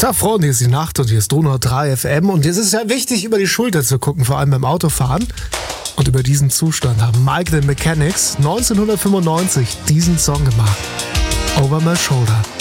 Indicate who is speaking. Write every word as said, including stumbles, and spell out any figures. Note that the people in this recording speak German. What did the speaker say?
Speaker 1: Tag, Freunde, hier ist die Nacht und hier ist Donau drei F M. Und es ist ja wichtig, über die Schulter zu gucken, vor allem beim Autofahren. Und über diesen Zustand haben Mike the Mechanics neunzehnhundertfünfundneunzig diesen Song gemacht. Over My Shoulder.